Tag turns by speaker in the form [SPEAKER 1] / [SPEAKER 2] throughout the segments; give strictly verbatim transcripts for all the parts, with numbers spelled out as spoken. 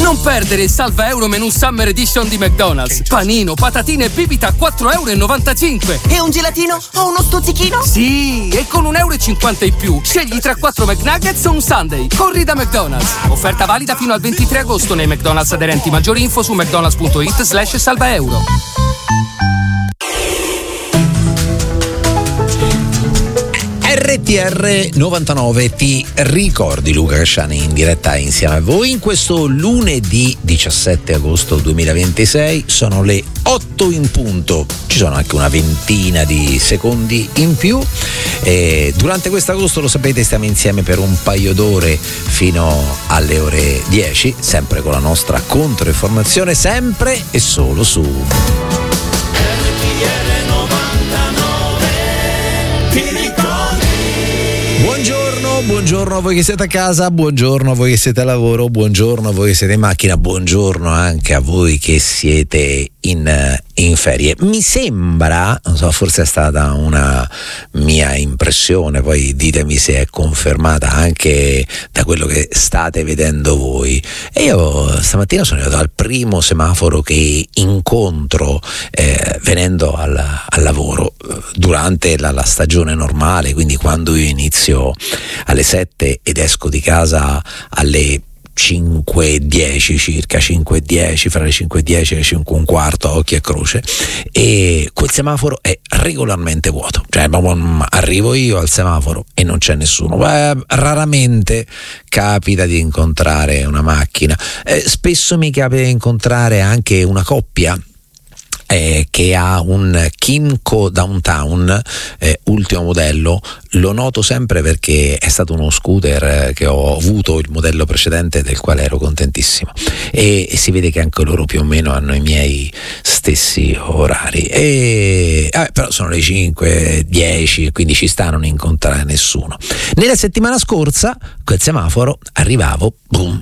[SPEAKER 1] Non perdere il salva euro menù Summer Edition di McDonald's. Panino, patatine e bibita a quattro virgola novantacinque euro.
[SPEAKER 2] E un gelatino o uno stuzzichino?
[SPEAKER 1] Sì, e con un euro e cinquanta in più scegli tra quattro McNuggets o un Sunday. Corri da McDonald's. Offerta valida fino al ventitré agosto nei McDonald's aderenti. Maggiori info su mcdonalds punto it slash salva euro.
[SPEAKER 3] R T R novantanove ti ricordi Luca Casciani in diretta insieme a voi in questo lunedì diciassette agosto duemilaventisei. Sono le otto in punto, ci sono anche una ventina di secondi in più e durante quest'agosto, lo sapete, stiamo insieme per un paio d'ore fino alle ore dieci, sempre con la nostra controinformazione, sempre e solo su Buongiorno, buongiorno a voi che siete a casa, buongiorno a voi che siete a lavoro, buongiorno a voi che siete in macchina, buongiorno anche a voi che siete in, in ferie. Mi sembra, non so, forse è stata una mia impressione, poi ditemi se è confermata anche da quello che state vedendo voi. E io stamattina sono arrivato al primo semaforo che incontro eh, venendo al, al lavoro durante la, la stagione normale, quindi quando io inizio alle sette ed esco di casa alle cinque e dieci circa, cinque e dieci, fra le cinque e dieci e le cinque e un quarto, occhi a croce, e quel semaforo è regolarmente vuoto, cioè arrivo io al semaforo e non c'è nessuno. Beh, raramente capita di incontrare una macchina, eh, spesso mi capita di incontrare anche una coppia Eh, che ha un Kymco Downtown eh, ultimo modello. Lo noto sempre perché è stato uno scooter eh, che ho avuto, il modello precedente, del quale ero contentissimo, e, e si vede che anche loro più o meno hanno i miei stessi orari e eh, però sono le cinque e dieci, quindi ci sta a non incontrare nessuno. Nella settimana scorsa quel semaforo arrivavo boom,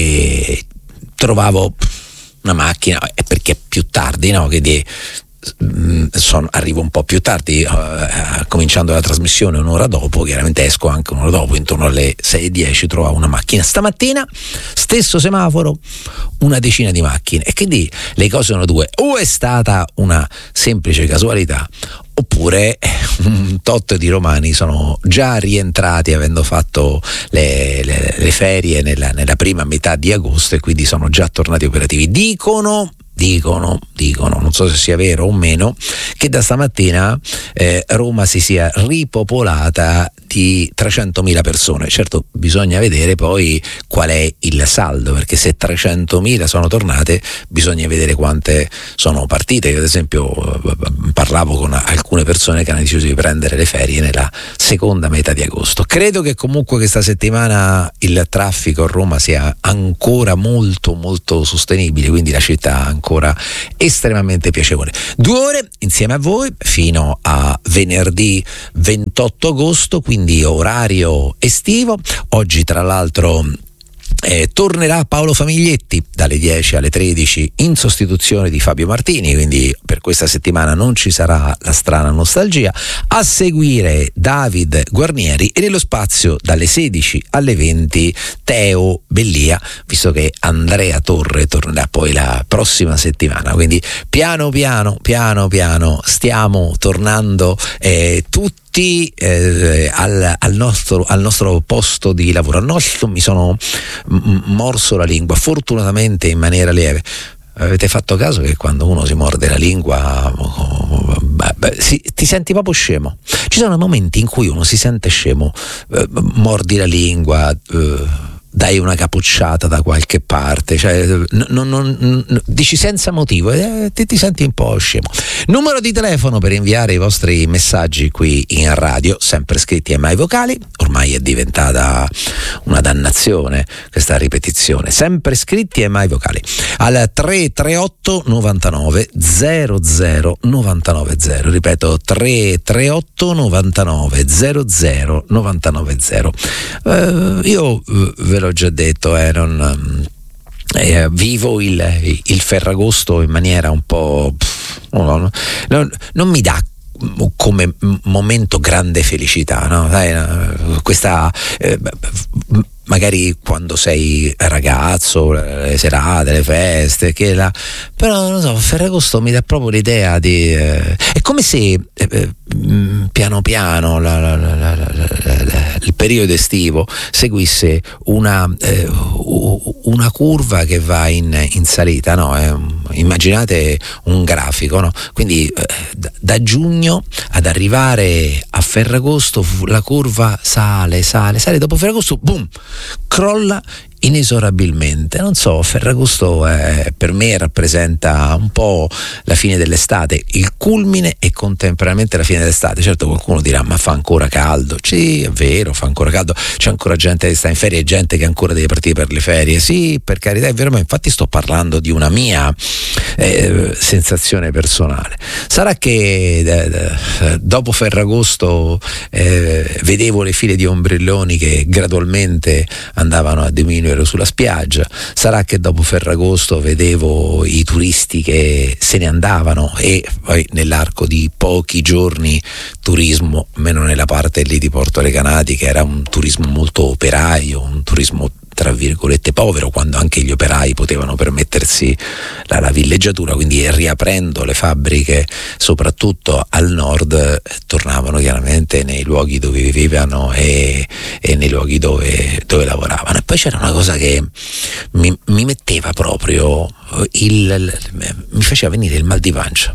[SPEAKER 3] e trovavo una macchina, è perché è più tardi, no? Che di, mh, son, arrivo un po' più tardi, uh, cominciando la trasmissione un'ora dopo, chiaramente esco anche un'ora dopo, intorno alle sei e dieci trovavo una macchina. Stamattina stesso semaforo, una decina di macchine, e che di, le cose sono due: o è stata una semplice casualità, oppure un tot di romani sono già rientrati avendo fatto le, le, le ferie nella, nella prima metà di agosto e quindi sono già tornati operativi. Dicono, dicono, dicono, non so se sia vero o meno, che da stamattina eh, Roma si sia ripopolata di trecentomila persone. Certo, bisogna vedere poi qual è il saldo, perché se trecentomila sono tornate bisogna vedere quante sono partite. Io ad esempio parlavo con alcune persone che hanno deciso di prendere le ferie nella seconda metà di agosto. Credo che comunque questa settimana il traffico a Roma sia ancora molto molto sostenibile, quindi la città ancora estremamente piacevole. Due ore insieme a voi fino a venerdì ventotto agosto, quindi orario estivo. Oggi tra l'altro Eh, tornerà Paolo Famiglietti dalle dieci alle tredici in sostituzione di Fabio Martini, quindi per questa settimana non ci sarà la strana nostalgia. A seguire David Guarnieri e nello spazio dalle sedici alle venti Teo Bellia, visto che Andrea Torre tornerà poi la prossima settimana, quindi piano piano piano piano stiamo tornando eh, tutti Eh, al, al, nostro, al nostro posto di lavoro. Al nostro mi sono m- morso la lingua, fortunatamente in maniera lieve. Avete fatto caso che quando uno si morde la lingua beh, beh, si, ti senti proprio scemo? Ci sono momenti in cui uno si sente scemo, eh, mordi la lingua, eh, dai una capocciata da qualche parte, cioè non, non, non, dici senza motivo, eh, ti, ti senti un po' scemo. Numero di telefono per inviare i vostri messaggi qui in radio, sempre scritti e mai vocali. Ormai è diventata una dannazione questa ripetizione, sempre scritti e mai vocali, al tre tre otto novantanove zero zero novantanove zero, ripeto tre tre otto novantanove zero zero novantanove zero. Eh, io ve l'ho già detto, eh, non, eh, vivo il, il Ferragosto in maniera un po' pff, no, no, no, non mi dà come momento grande felicità, no? Sai, questa eh, magari quando sei ragazzo, le serate, le feste, che la... però non so, Ferragosto mi dà proprio l'idea di eh, è come se eh, piano piano la, la, la, la, la, la, il periodo estivo seguisse una eh, una curva che va in, in salita, no? Eh, immaginate un grafico, no? Quindi eh, da, da giugno ad arrivare a Ferragosto la curva sale, sale, sale, dopo Ferragosto boom, crolla inesorabilmente. Non so, Ferragosto eh, per me rappresenta un po' la fine dell'estate, il culmine e contemporaneamente la fine dell'estate. Certo, qualcuno dirà ma fa ancora caldo. Sì, è vero, fa ancora caldo, c'è ancora gente che sta in ferie e gente che ancora deve partire per le ferie. Sì, per carità, è vero, ma infatti sto parlando di una mia eh, sensazione personale. Sarà che eh, dopo Ferragosto eh, vedevo le file di ombrelloni che gradualmente andavano a diminuire sulla spiaggia, sarà che dopo Ferragosto vedevo i turisti che se ne andavano e poi nell'arco di pochi giorni turismo, meno nella parte lì di Porto Recanati, che era un turismo molto operaio, un turismo tra virgolette povero, quando anche gli operai potevano permettersi la, la villeggiatura, quindi riaprendo le fabbriche soprattutto al nord tornavano chiaramente nei luoghi dove vivevano e, e nei luoghi dove, dove lavoravano. E poi c'era una cosa che mi, mi metteva proprio il, il mi faceva venire il mal di pancia,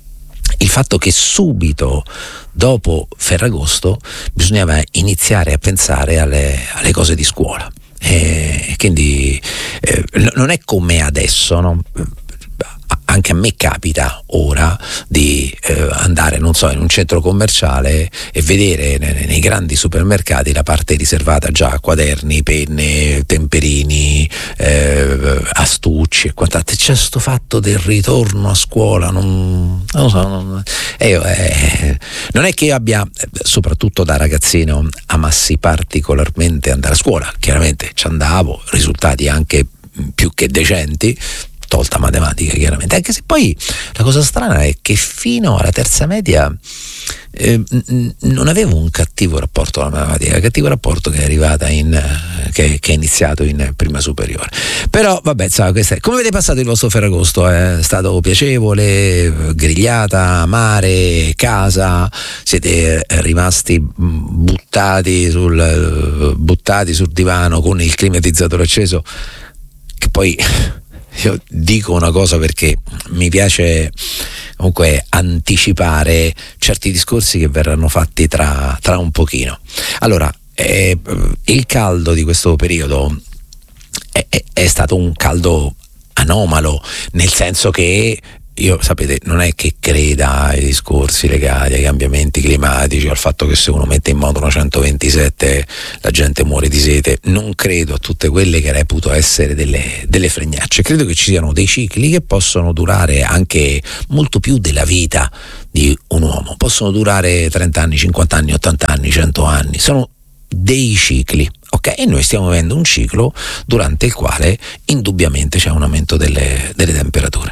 [SPEAKER 3] il fatto che subito dopo Ferragosto bisognava iniziare a pensare alle, alle cose di scuola. E quindi eh, non è come adesso, no? Anche a me capita ora di eh, andare, non so, in un centro commerciale e vedere nei, nei grandi supermercati la parte riservata già a quaderni, penne, temperini, eh, astucci e quant'altro. C'è sto fatto del ritorno a scuola, non, non lo so, non, eh, eh, non è che io abbia, soprattutto da ragazzino, amassi particolarmente andare a scuola. Chiaramente ci andavo, risultati anche più che decenti, tolta matematica chiaramente, anche se poi la cosa strana è che fino alla terza media eh, n- non avevo un cattivo rapporto alla matematica, cattivo rapporto che è arrivata in che, che è iniziato in prima superiore. Però vabbè, insomma, questo è. Come avete passato il vostro Ferragosto? È stato piacevole, grigliata, mare, casa, siete rimasti buttati sul buttati sul divano con il climatizzatore acceso, che poi io dico una cosa perché mi piace comunque anticipare certi discorsi che verranno fatti tra, tra un pochino. Allora, eh, il caldo di questo periodo è, è, è stato un caldo anomalo, nel senso che io, sapete, non è che creda ai discorsi legati ai cambiamenti climatici, al fatto che se uno mette in moto una centoventisette la gente muore di sete. Non credo a tutte quelle che reputo essere delle, delle fregnacce. Credo che ci siano dei cicli che possono durare anche molto più della vita di un uomo. Possono durare trenta anni, cinquanta anni, ottanta anni, cento anni. Sono dei cicli, ok? E noi stiamo vivendo un ciclo durante il quale indubbiamente c'è un aumento delle, delle temperature,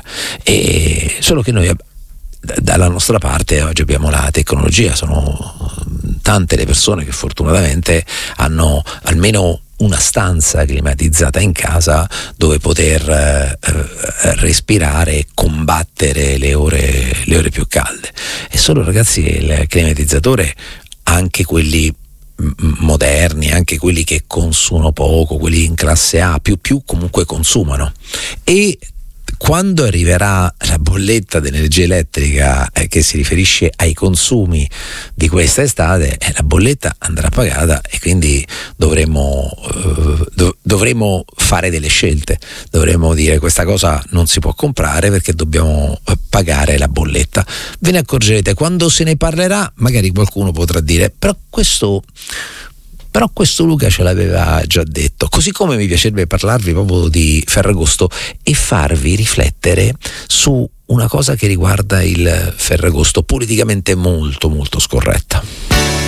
[SPEAKER 3] e solo che noi dalla nostra parte oggi abbiamo la tecnologia, sono tante le persone che fortunatamente hanno almeno una stanza climatizzata in casa dove poter eh, respirare e combattere le ore, le ore più calde. E solo, ragazzi, il climatizzatore, anche quelli moderni, anche quelli che consumano poco, quelli in classe A, più più comunque consumano, e quando arriverà la bolletta dell'energia elettrica eh, che si riferisce ai consumi di questa estate, eh, la bolletta andrà pagata e quindi dovremo, eh, dov- dovremo fare delle scelte, dovremo dire questa cosa non si può comprare perché dobbiamo pagare la bolletta. Ve ne accorgerete quando se ne parlerà, magari qualcuno potrà dire però questo Però questo Luca ce l'aveva già detto. Così come mi piacerebbe parlarvi proprio di Ferragosto e farvi riflettere su una cosa che riguarda il Ferragosto politicamente molto molto scorretta.